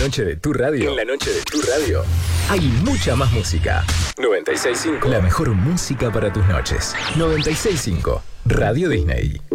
noche de tu radio. En la noche de tu radio. Hay mucha más música. 96.5. La mejor música para tus noches. 96.5. Radio Disney.